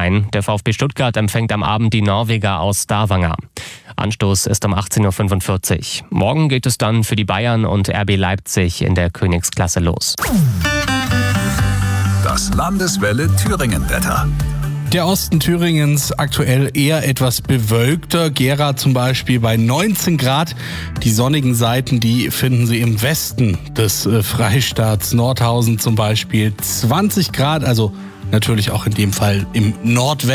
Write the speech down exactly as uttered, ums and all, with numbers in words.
ein. Der VfB Stuttgart empfängt am Abend die Norweger aus Stavanger. Anstoß ist um achtzehn Uhr fünfundvierzig. Morgen geht es dann für die Bayern und R B Leipzig in der Königsklasse los. Das Landeswelle Thüringen-Wetter. Der Osten Thüringens aktuell eher etwas bewölkter. Gera zum Beispiel bei neunzehn Grad. Die sonnigen Seiten, die finden Sie im Westen des Freistaats. Nordhausen zum Beispiel zwanzig Grad, also natürlich auch in dem Fall im Nordwesten.